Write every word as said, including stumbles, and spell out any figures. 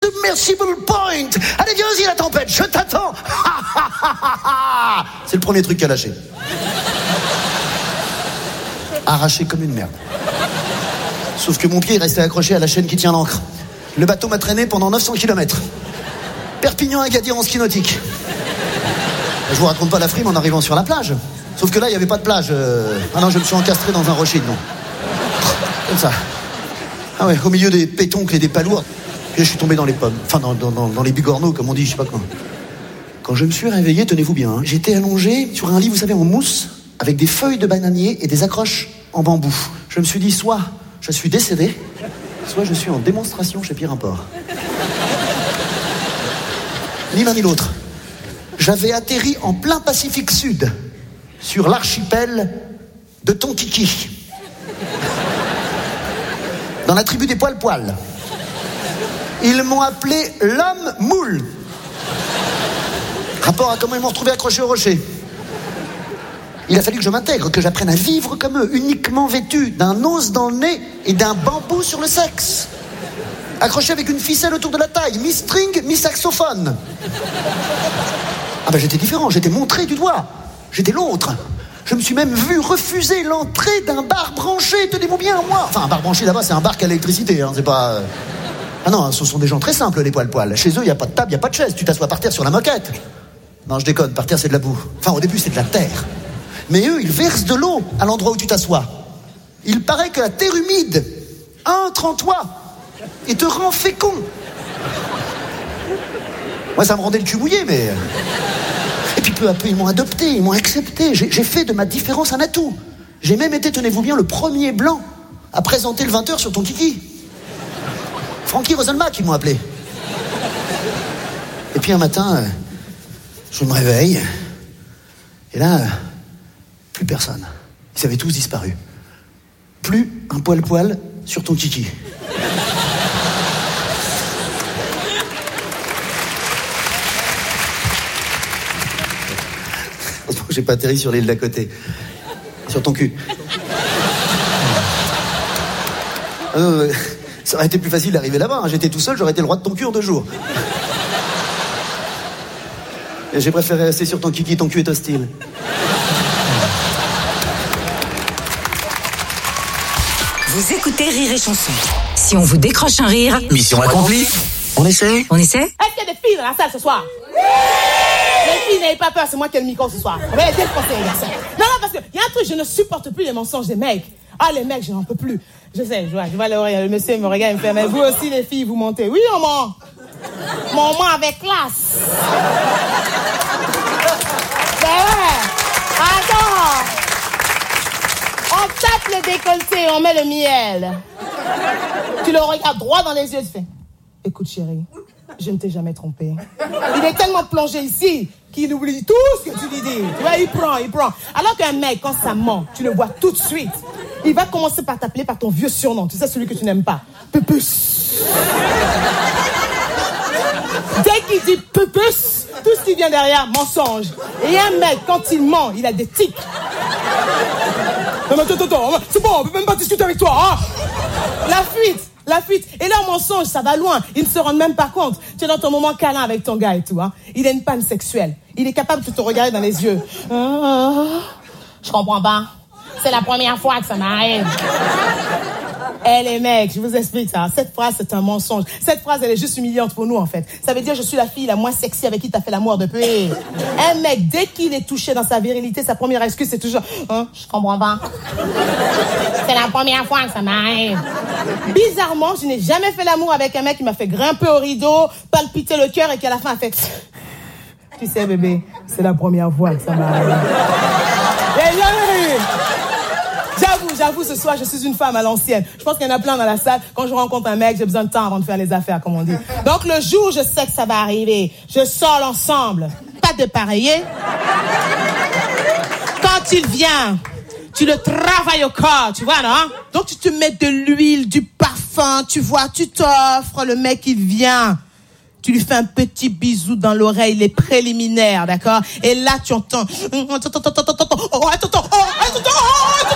submersible point. Allez, viens-y, la tempête, je t'attends. C'est le premier truc qu'elle a lâché. Arraché comme une merde. Sauf que mon pied est resté accroché à la chaîne qui tient l'ancre. Le bateau m'a traîné pendant neuf cents kilomètres. Perpignan à Agadir en ski nautique. Je vous raconte pas la frime en arrivant sur la plage. Sauf que là, il n'y avait pas de plage. Euh... Ah non, je me suis encastré dans un rocher, non. Comme ça. Ah ouais, au milieu des pétoncles et des palourdes. Puis je suis tombé dans les pommes. Enfin, dans, dans, dans les bigorneaux, comme on dit, je sais pas quoi. Quand je me suis réveillé, tenez-vous bien, hein, j'étais allongé sur un lit, vous savez, en mousse, avec des feuilles de bananier et des accroches en bambou. Je me suis dit, soit je suis décédé, soit je suis en démonstration chez Pierre Import. Ni l'un ni l'autre. J'avais atterri en plein Pacifique Sud, sur l'archipel de Tonkiki, dans la tribu des poils-poils. Ils m'ont appelé l'homme moule. Rapport à comment ils m'ont retrouvé accroché au rocher. Il a fallu que je m'intègre, que j'apprenne à vivre comme eux, uniquement vêtu d'un os dans le nez et d'un bambou sur le sexe. Accroché avec une ficelle autour de la taille, mi-string, mi-saxophone. Ah ben j'étais différent, j'étais montré du doigt. J'étais l'autre. Je me suis même vu refuser l'entrée d'un bar branché, tenez-vous bien, moi. Enfin, un bar branché là-bas, c'est un bar qui a l'électricité, hein, c'est pas... Ah non, ce sont des gens très simples, les poils-poils. Chez eux, il n'y a pas de table, il n'y a pas de chaise. Tu t'assois par terre sur la moquette. Non, je déconne, par terre, c'est de la boue. Enfin, au début, c'est de la terre. Mais eux, ils versent de l'eau à l'endroit où tu t'assois. Il paraît que la terre humide entre en toi et te rend fécond. Moi, ça me rendait le cul mouillé, mais... Et puis peu à peu, ils m'ont adopté, ils m'ont accepté. J'ai, j'ai fait de ma différence un atout. J'ai même été, tenez-vous bien, le premier blanc à présenter le vingt heures sur Tonkiki. Frankie Rosenbach, ils m'ont appelé. Et puis un matin, euh, je me réveille. Et là, euh, plus personne. Ils avaient tous disparu. Plus un poil-poil sur Tonkiki. Heureusement que j'ai pas atterri sur l'île d'à côté. Sur ton cul. Ah non, euh, ça aurait été plus facile d'arriver là-bas. Hein. J'étais tout seul, j'aurais été le roi de ton cul en deux jours. Et j'ai préféré rester sur ton kiki, ton cul est hostile. Vous écoutez Rire et Chanson. Si on vous décroche un rire, mission accomplie. On essaie On essaie? Est-ce qu'il y a des filles dans la salle ce soir? Oui! Les filles, n'ayez pas peur, c'est moi qui ai le micro ce soir. On va aider le conseil, les garçons. Non, non, parce qu'il y a un truc, je ne supporte plus les mensonges des mecs. Ah, les mecs, je n'en peux plus. Je sais, je vois, je vois le, le monsieur me regarde, il me fait, mais vous aussi, les filles, vous mentez. Oui, on ment. Mais on ment avec classe. Ben ouais. Attends. On tape le décolleté, on met le miel. Tu le regardes droit dans les yeux, tu fais, écoute chérie, je ne t'ai jamais trompé. Il est tellement plongé ici qu'il oublie tout ce que tu lui dis. Tu vois, il prend, il prend. Alors qu'un mec, quand ça ment, tu le vois tout de suite. Il va commencer par t'appeler par ton vieux surnom. Tu sais, celui que tu n'aimes pas. Pupus. Dès qu'il dit pupus, tout ce qui vient derrière, mensonge. Et un mec, quand il ment, il a des tics. Non, mais attends, attends, c'est bon, on peut même pas discuter avec toi, hein. La fuite. La fuite. Et là, en mensonge, ça va loin. Ils ne se rendent même pas compte. Tu es dans ton moment câlin avec ton gars et tout. Hein. Il a une panne sexuelle. Il est capable de te regarder dans les yeux. Oh, je comprends pas. C'est la première fois que ça m'arrive. Eh les mecs, je vous explique ça. Cette phrase, c'est un mensonge. Cette phrase, elle est juste humiliante pour nous, en fait. Ça veut dire, je suis la fille la moins sexy avec qui t'as fait l'amour depuis. Un mec, dès qu'il est touché dans sa virilité, sa première excuse, c'est toujours hein, je comprends pas. C'est la première fois que ça m'arrive. Bizarrement, je n'ai jamais fait l'amour avec un mec qui m'a fait grimper au rideau, palpiter le cœur et qui à la fin a fait tu sais, bébé, c'est la première fois que ça m'arrive. Et jamais vu. J'avoue, j'avoue, ce soir, je suis une femme à l'ancienne. Je pense qu'il y en a plein dans la salle. Quand je rencontre un mec, j'ai besoin de temps avant de faire les affaires, comme on dit. Donc, le jour où je sais que ça va arriver, je sors l'ensemble. Pas de pareiller. Quand il vient, tu le travailles au corps, tu vois, non? Donc, tu te mets de l'huile, du parfum, tu vois, tu t'offres, le mec, il vient. Tu lui fais un petit bisou dans l'oreille, les préliminaires, d'accord? Et là, tu entends... Oh, attends, attends, oh, attends, attends,